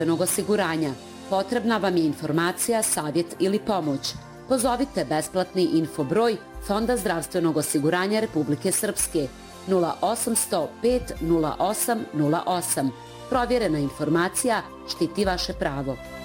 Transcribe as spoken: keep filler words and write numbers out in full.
zdravstvenog osiguranja. Potrebna vam je informacija, savjet ili pomoć. Pozovite besplatni info broj Fonda zdravstvenog osiguranja Republike Srpske nula osamsto pet nula osam nula osam. Provjerena informacija štiti vaše pravo.